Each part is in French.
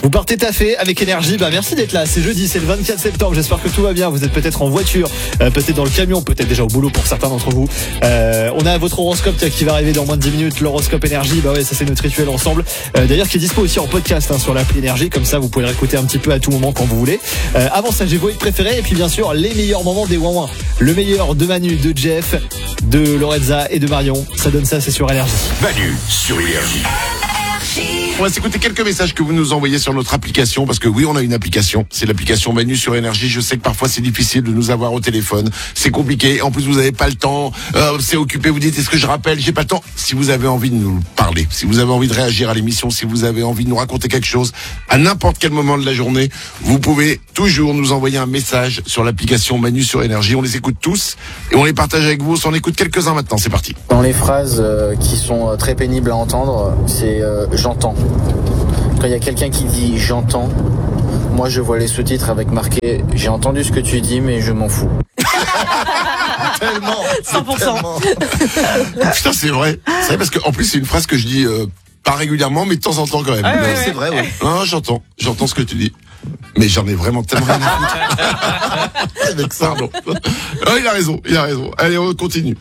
Vous partez taffer avec énergie. Merci d'être là. C'est jeudi, c'est le 24 septembre. J'espère que tout va bien. Vous êtes peut-être en voiture, peut-être dans le camion, peut-être déjà au boulot pour certains d'entre vous. On a votre horoscope qui va arriver dans moins de 10 minutes. L'horoscope énergie. Ça c'est notre rituel ensemble. D'ailleurs, qui est dispo aussi en podcast sur l'appli énergie. Comme ça, vous pouvez le réécouter un petit peu à tout moment quand vous voulez. Avant ça, j'ai vos hits préférés et puis bien sûr les meilleurs moments des Ouin-Ouin. Le meilleur de Manu, de Jeff, de Lorenza et de Marion. Ça donne ça, c'est sur énergie. Manu sur énergie. On va s'écouter quelques messages que vous nous envoyez sur notre application, parce que oui, on a une application. C'est l'application Manu sur énergie. Je sais que parfois c'est difficile de nous avoir au téléphone. C'est compliqué. En plus, vous n'avez pas le temps. C'est occupé. Vous dites, est-ce que je rappelle? J'ai pas le temps. Si vous avez envie de nous parler, si vous avez envie de réagir à l'émission, si vous avez envie de nous raconter quelque chose, à n'importe quel moment de la journée, vous pouvez toujours nous envoyer un message sur l'application Manu sur énergie. On les écoute tous et on les partage avec vous. On s'en écoute quelques-uns maintenant. C'est parti. Dans les phrases qui sont très pénibles à entendre, c'est j'entends. Quand il y a quelqu'un qui dit j'entends, moi je vois les sous-titres avec marqué j'ai entendu ce que tu dis mais je m'en fous. Tellement 100%. Tellement. Putain, c'est vrai parce que en plus c'est une phrase que je dis pas régulièrement mais de temps en temps quand même. Ouais. C'est vrai, oui. Non, j'entends ce que tu dis. Mais j'en ai vraiment tellement rien à foutre. Avec ça, pardon. Il a raison. Allez, on continue.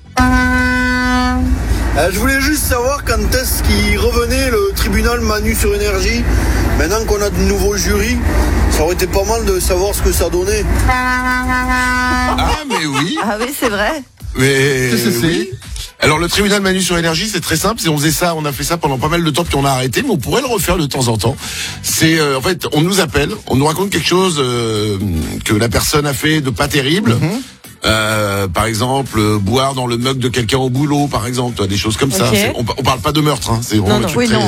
Je voulais juste savoir quand est-ce qu'il revenait le tribunal Manu sur énergie. Maintenant qu'on a de nouveaux jurys, ça aurait été pas mal de savoir ce que ça donnait. Ah, mais oui. Ah oui, c'est vrai. Mais oui. Alors le tribunal Manu sur énergie, c'est très simple. On a fait ça pendant pas mal de temps puis on a arrêté, mais on pourrait le refaire de temps en temps. C'est en fait, on nous appelle, on nous raconte quelque chose que la personne a fait de pas terrible. Par exemple, boire dans le mug de quelqu'un au boulot, par exemple, des choses comme ça. On parle pas de meurtre, hein. C'est vraiment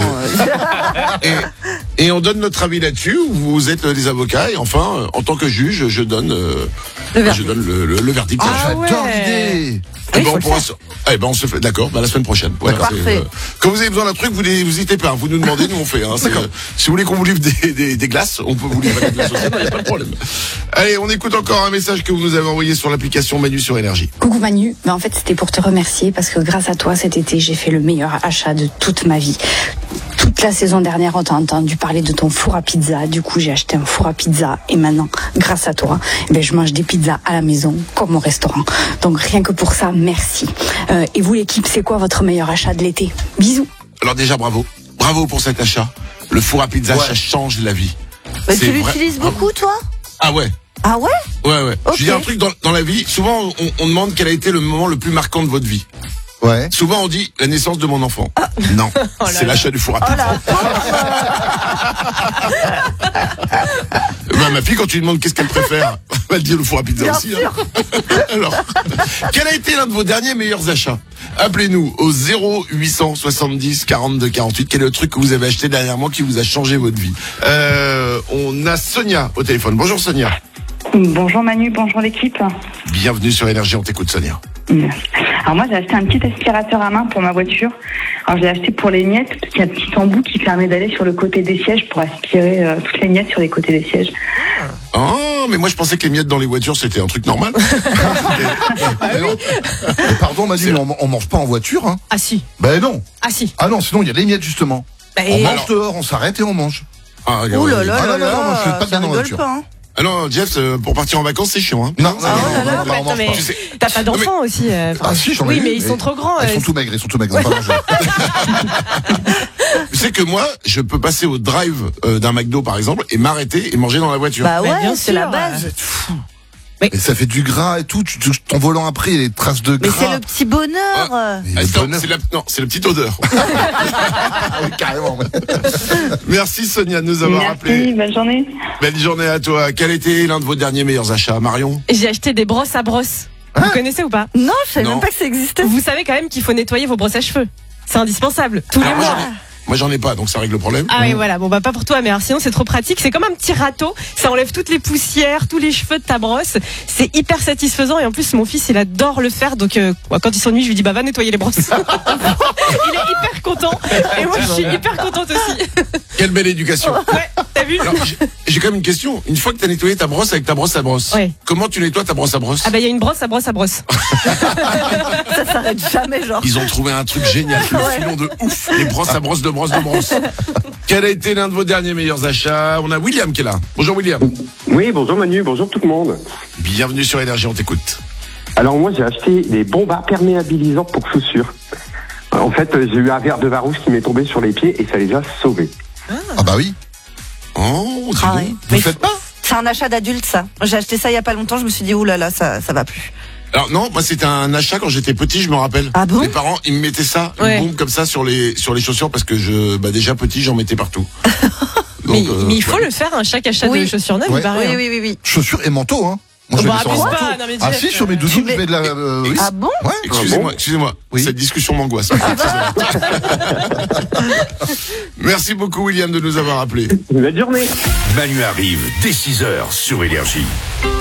et on donne notre avis là-dessus. Vous êtes les avocats et enfin, en tant que juge, je donne le verdict. Ah, j'adore l'idée. On se fait d'accord. La semaine prochaine. Voilà, parfait. Quand vous avez besoin d'un truc, vous n'hésitez pas. Vous nous demandez, nous on fait. Si vous voulez qu'on vous livre des glaces, on peut vous livrer des glaces aussi. Il n'y a pas de problème. Allez, on écoute encore un message que vous nous avez envoyé sur l'application Manu sur énergie. Coucou Manu, en fait c'était pour te remercier parce que grâce à toi cet été j'ai fait le meilleur achat de toute ma vie. Toute la saison dernière on t'a entendu parler de ton four à pizza, du coup j'ai acheté un four à pizza et maintenant grâce à toi je mange des pizzas à la maison comme au restaurant. Donc rien que pour ça, merci. Et vous l'équipe, c'est quoi votre meilleur achat de l'été? Bisous. Alors déjà bravo pour cet achat. Le four à pizza, ça change la vie. Tu l'utilises beaucoup toi? Ah ouais. Ah ouais? Ouais. Okay. Je dis un truc dans la vie, souvent on demande quel a été le moment le plus marquant de votre vie. Ouais. Souvent on dit la naissance de mon enfant. Non, c'est l'achat du four à pizza. Ma fille, quand tu lui demandes qu'est-ce qu'elle préfère, elle dit le four à pizza bien aussi. Alors, quel a été l'un de vos derniers meilleurs achats? Appelez-nous au 0870 42 48. Quel est le truc que vous avez acheté dernièrement qui vous a changé votre vie? On a Sonia au téléphone. Bonjour Sonia. Bonjour Manu, bonjour l'équipe. Bienvenue sur Énergie, on t'écoute Sonia. Alors moi j'ai acheté un petit aspirateur à main pour ma voiture. Alors je l'ai acheté pour les miettes parce qu'il y a un petit embout qui permet d'aller sur le côté des sièges pour aspirer toutes les miettes sur les côtés des sièges. Oh, mais moi je pensais que les miettes dans les voitures c'était un truc normal. Pardon Manu, on mange pas en voiture, hein? Ah si. Ben non. Ah si. Ah non, sinon il y a des miettes justement. On mange dehors, on s'arrête et on mange. Ouh là là là là, je fais pas bien dans la voiture. pas, hein. Ah non, Jeff, pour partir en vacances, c'est chiant, hein. Non, mais t'as pas d'enfants aussi. Ah si, j'en ai. Oui, mais ils sont trop grands. Ils sont tout maigres, on va pas manger. Tu sais que moi, je peux passer au drive d'un McDo, par exemple, et m'arrêter et manger dans la voiture. Bah ouais, bien c'est sûr. la base. Et ça fait du gras et tout, ton volant après, il y a des traces de gras. Mais c'est le petit bonheur. C'est la petite odeur. Carrément. Merci Sonia de nous avoir appelé. Bonne journée. Belle journée à toi. Quel était l'un de vos derniers meilleurs achats, Marion? J'ai acheté des brosses à brosse. Vous connaissez ou pas? Non, je savais Non. même pas que ça existait. Vous savez quand même qu'il faut nettoyer vos brosses à cheveux. C'est indispensable. Tous les mois. Moi j'en ai pas, donc ça règle le problème. Ah oui, voilà. Bon, pas pour toi, mais alors, sinon c'est trop pratique. C'est comme un petit râteau. Ça enlève toutes les poussières, tous les cheveux de ta brosse. C'est hyper satisfaisant. Et en plus, mon fils, il adore le faire. Donc, quand il s'ennuie, je lui dis, va nettoyer les brosses. Il est hyper content. Et moi, je suis hyper contente aussi. Quelle belle éducation. Ouais. T'as vu? Alors, j'ai quand même une question. Une fois que t'as nettoyé ta brosse avec ta brosse à brosse, ouais. Comment tu nettoies ta brosse à brosse? Ah bah il y a une brosse à brosse à brosse. Ça s'arrête jamais, genre. Ils ont trouvé un truc génial, le filon de ouf, les brosses à brosse de brosse de brosse. Quel a été l'un de vos derniers meilleurs achats? On a William qui est là. Bonjour William. Oui, bonjour Manu, bonjour tout le monde. Bienvenue sur Énergie, on t'écoute. Alors moi j'ai acheté des bombes imperméabilisantes pour chaussures. En fait j'ai eu un verre de Varousse qui m'est tombé sur les pieds et ça les a sauvés. Ah bah oui. Oh, dis Ah donc. ouais. Vous le faites pas? C'est un achat d'adulte, ça. J'ai acheté ça il y a pas longtemps, je me suis dit, oulala, ça va plus. Alors non, moi c'était un achat quand j'étais petit, je me rappelle. Ah bon? Mes parents, ils me mettaient ça, Ouais. une bombe comme ça sur les chaussures parce que déjà petit, j'en mettais partout. Donc, mais il faut le faire, chaque achat de chaussures neuves, Ouais. il paraît. Oui. Chaussures et manteau, hein. Moi, je Bah, mets sur un abuse manteau. pas, non, mais Ah Jeff, si, sur mes doudous, je mets de la... oui. Ah bon? Ouais. Excusez-moi, Oui. cette discussion m'angoisse. Merci beaucoup William de nous avoir appelés. Bonne journée. Manu arrive dès 6h sur Énergie.